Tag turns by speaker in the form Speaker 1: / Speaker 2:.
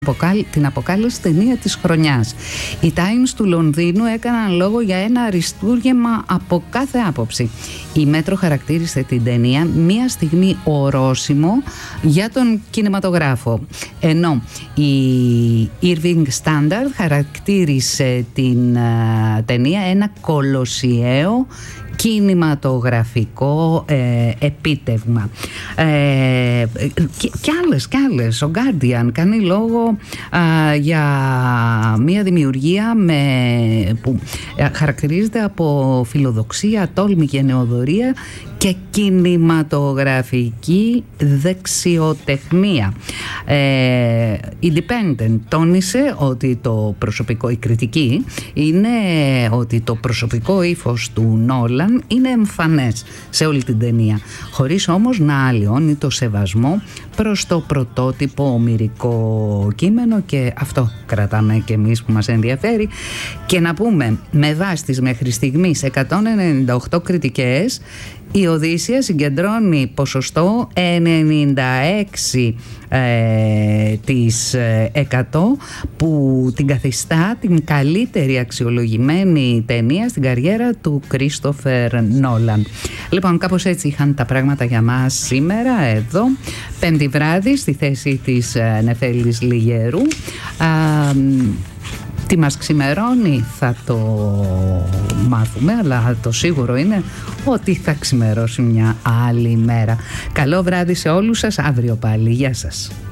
Speaker 1: την αποκάλυψη ταινία της χρονιάς. Οι Times του Λονδίνου έκαναν λόγο για ένα αριστούργημα από κάθε άποψη. Η Μέτρο χαρακτήρισε την ταινία μία στιγμή ορόσημο για τον κινηματογράφο, ενώ η Evening Standard χαρακτήρισε την ταινία ένα κολοσιαίο κινηματογραφικό επίτευγμα. Κι άλλες. Ο Guardian κάνει λόγο για μια δημιουργία που χαρακτηρίζεται από φιλοδοξία, τόλμη και νεοδωρία και κινηματογραφική δεξιοτεχνία. Independent τόνισε ότι η κριτική είναι ότι το προσωπικό ύφος του Νόλαν είναι εμφανές σε όλη την ταινία, χωρίς όμως να αλλοιώνει το σεβασμό προς το πρωτότυπο ομηρικό κείμενο, και αυτό κρατάμε και εμείς που μας ενδιαφέρει. Και να πούμε, με βάση τις μέχρι στιγμής 198 κριτικές, η Οδύσσεια συγκεντρώνει ποσοστό 96% που την καθιστά την καλύτερη αξιολογημένη ταινία στην καριέρα του Κρίστοφερ Νόλαν. Λοιπόν, κάπως έτσι είχαν τα πράγματα για μας σήμερα εδώ, Πέμπτη βράδυ, στη θέση της Νεφέλης Λιγερού. Τι μας ξημερώνει θα το μάθουμε, αλλά το σίγουρο είναι ότι θα ξημερώσει μια άλλη μέρα. Καλό βράδυ σε όλους σας, αύριο πάλι. Γεια σας.